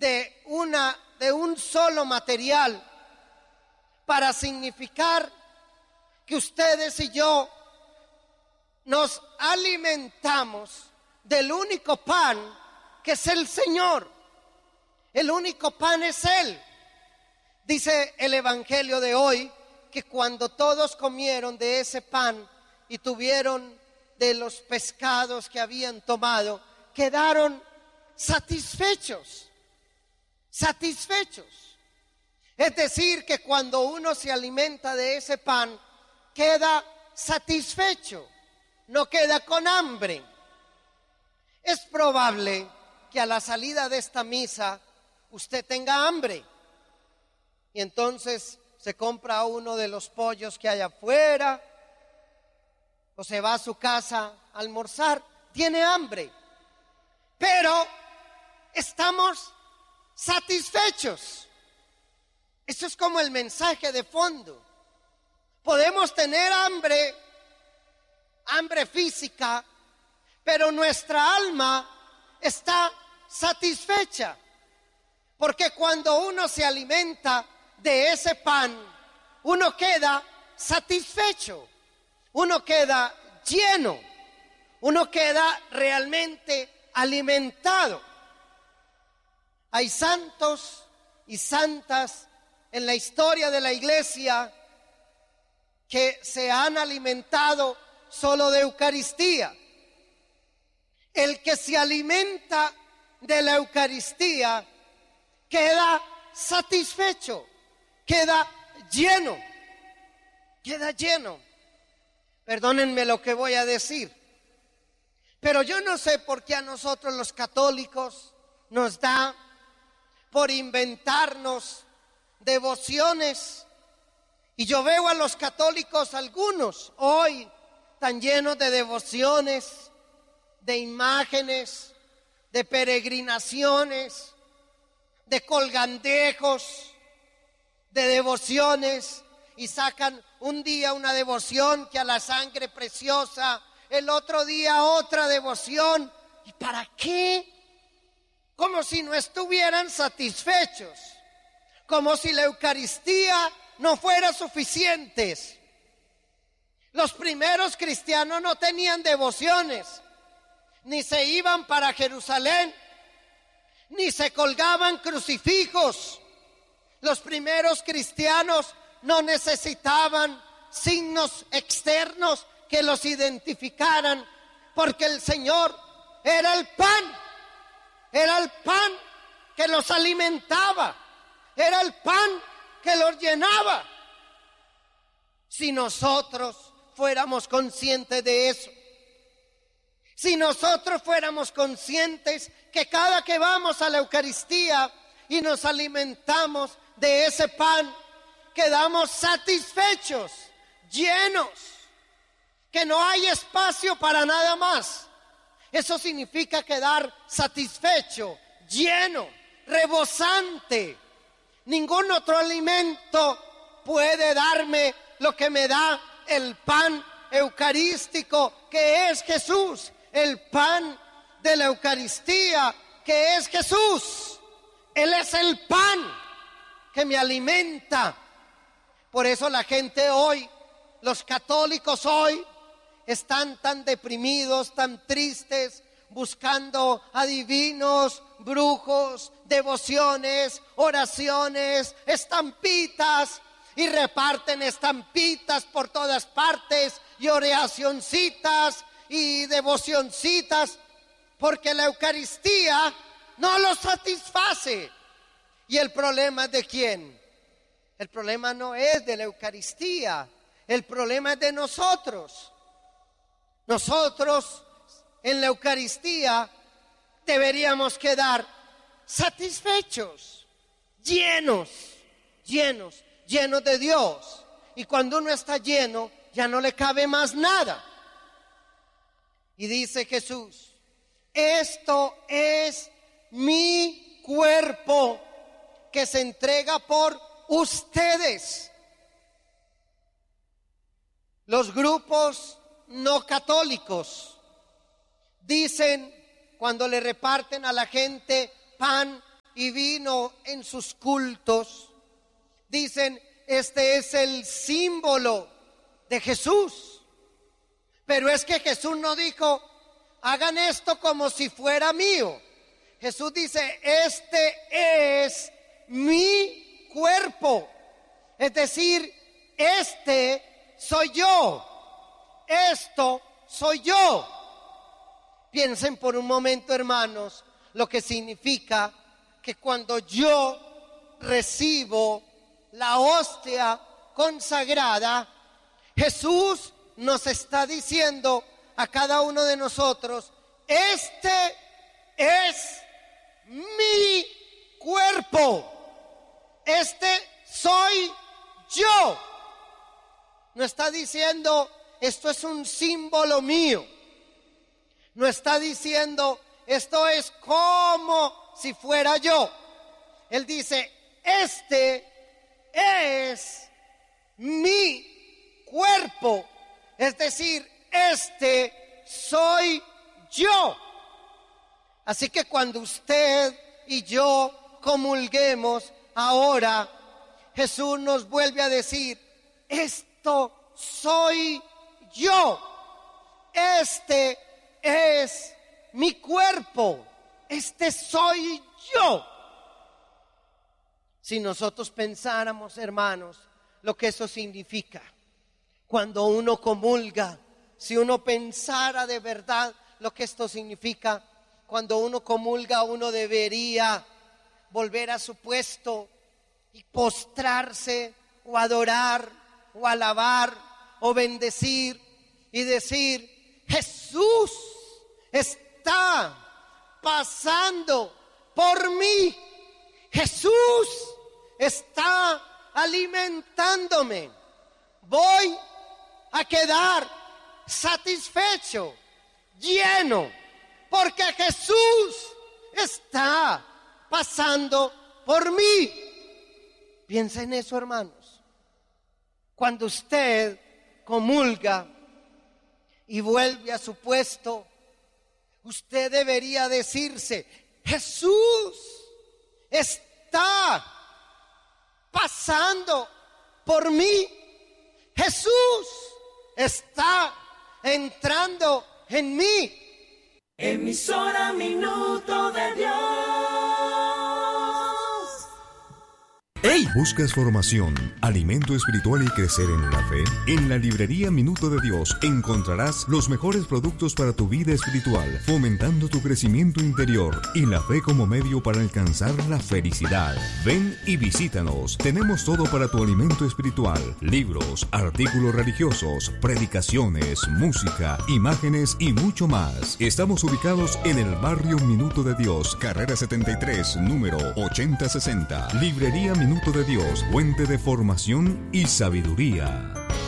de un solo material para significar que ustedes y yo nos alimentamos del único pan que es el Señor. El único pan es Él. Dice el Evangelio de hoy que cuando todos comieron de ese pan y tuvieron de los pescados que habían tomado, quedaron satisfechos. Es decir, que cuando uno se alimenta de ese pan, queda satisfecho, no queda con hambre. Es probable que a la salida de esta misa usted tenga hambre y entonces se compra uno de los pollos que hay afuera o se va a su casa a almorzar, tiene hambre, pero estamos satisfechos. Eso es como el mensaje de fondo. Podemos tener hambre física, pero nuestra alma está satisfecha, porque cuando uno se alimenta de ese pan, uno queda satisfecho, uno queda lleno, uno queda realmente alimentado. Hay santos y santas en la historia de la iglesia que se han alimentado solo de Eucaristía. El que se alimenta de la Eucaristía queda satisfecho, queda lleno. Perdónenme lo que voy a decir, pero yo no sé por qué a nosotros los católicos nos da por inventarnos devociones. Y yo veo a los católicos, algunos hoy, tan llenos de devociones, de imágenes, de peregrinaciones, de colgandejos, de devociones, y sacan un día una devoción que a la sangre preciosa, el otro día otra devoción. ¿Y para qué? Como si no estuvieran satisfechos, como si la Eucaristía no fuera suficiente. Los primeros cristianos no tenían devociones, ni se iban para Jerusalén, ni se colgaban crucifijos. Los primeros cristianos no necesitaban signos externos que los identificaran, porque el Señor era el pan que los alimentaba, era el pan que los llenaba. Si nosotros fuéramos conscientes de eso, si nosotros fuéramos conscientes que cada que vamos a la Eucaristía y nos alimentamos de ese pan, quedamos satisfechos, llenos, que no hay espacio para nada más. Eso significa quedar satisfecho, lleno, rebosante. Ningún otro alimento puede darme lo que me da el pan eucarístico, que es Jesús, el pan de la Eucaristía, que es Jesús. Él es el pan que me alimenta. Por eso la gente hoy, los católicos hoy, están tan deprimidos, tan tristes, buscando adivinos, brujos, devociones, oraciones, estampitas, y reparten estampitas por todas partes, y oracioncitas y devocioncitas, porque la Eucaristía no los satisface. ¿Y el problema es de quién? El problema no es de la Eucaristía, el problema es de nosotros. Nosotros en la Eucaristía deberíamos quedar satisfechos, llenos de Dios. Y cuando uno está lleno, ya no le cabe más nada. Y dice Jesús: esto es mi cuerpo que se entrega por ustedes. Los grupos no católicos dicen, cuando le reparten a la gente pan y vino en sus cultos, dicen, este es el símbolo de Jesús. Pero es que Jesús no dijo, hagan esto como si fuera mío. Jesús dice, este es mi cuerpo. Es decir, este soy yo. Esto soy yo. Piensen por un momento, hermanos, lo que significa que cuando yo recibo la hostia consagrada, Jesús nos está diciendo a cada uno de nosotros, este es mi cuerpo, este soy yo. No está diciendo, esto es un símbolo mío. No está diciendo, esto es como si fuera yo. Él dice, este es mi cuerpo. Es decir, este soy yo. Así que cuando usted y yo comulguemos ahora, Jesús nos vuelve a decir, esto soy yo. Este es mi cuerpo. Este soy yo. Si nosotros pensáramos, hermanos, lo que eso significa, cuando uno comulga, si uno pensara de verdad lo que esto significa, cuando uno comulga, uno debería volver a su puesto y postrarse o adorar o alabar o bendecir y decir, Jesús está pasando por mí. Jesús está alimentándome. Voy a quedar satisfecho, lleno, porque Jesús está pasando por mí. Piensa en eso, hermanos. Cuando usted comulga y vuelve a su puesto, usted debería decirse, Jesús está pasando por mí. Jesús está entrando en mí. Emisora Minuto de Dios. ¡Hey! ¿Buscas formación, alimento espiritual y crecer en la fe? En la librería Minuto de Dios encontrarás los mejores productos para tu vida espiritual, fomentando tu crecimiento interior y la fe como medio para alcanzar la felicidad. Ven y visítanos. Tenemos todo para tu alimento espiritual: libros, artículos religiosos, predicaciones, música, imágenes y mucho más. Estamos ubicados en el barrio Minuto de Dios, carrera 73, número 8060. Librería Minuto de Dios, fuente de formación y sabiduría.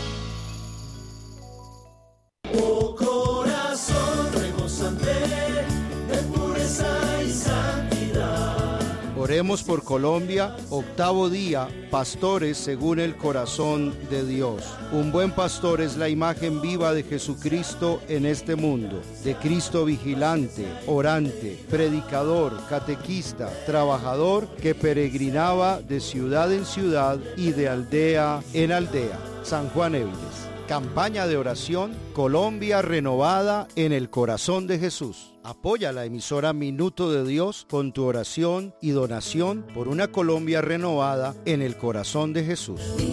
Oh corazón rebosante de pureza y santidad. Oremos por Colombia, 8º día, pastores según el corazón de Dios. Un buen pastor es la imagen viva de Jesucristo en este mundo, de Cristo vigilante, orante, predicador, catequista, trabajador que peregrinaba de ciudad en ciudad y de aldea en aldea. San Juan Éviles. Campaña de oración, Colombia renovada en el corazón de Jesús. Apoya la emisora Minuto de Dios con tu oración y donación por una Colombia renovada en el corazón de Jesús.